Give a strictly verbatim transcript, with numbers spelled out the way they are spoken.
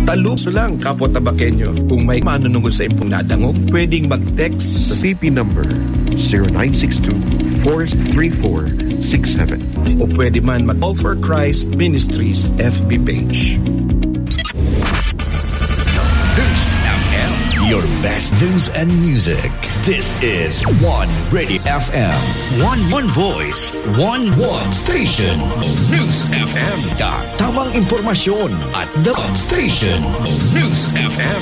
Taluso lang, kapwa tabakenyo. Kung may manunungod sa impong nadangog, pwedeng mag-text sa C P number zero nine six two, four three four, six seven. o pwede man mag-All for Christ Ministries F B page. News F M, your best news and music. This is One Radio F M. One One Voice, One One Station. News F M. Tamang impormasyon at the station. News F M.